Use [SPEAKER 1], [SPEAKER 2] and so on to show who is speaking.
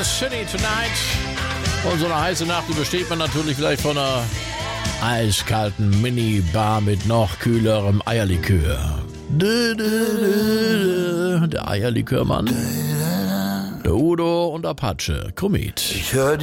[SPEAKER 1] City Tonight. Und so eine heiße Nacht übersteht man natürlich vielleicht von einer eiskalten Minibar mit noch kühlerem Eierlikör. Der Eierlikörmann. Der Udo und Apache. Komet.
[SPEAKER 2] Ich hör